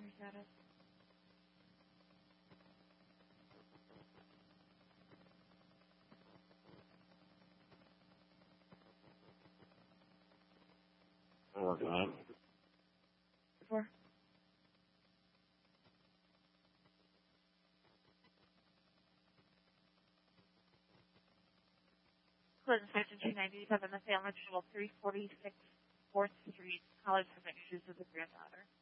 her status. I'm working on it. Before. Clinton Station 297, the family 346 4th Street, College of New Jersey, with a granddaughter.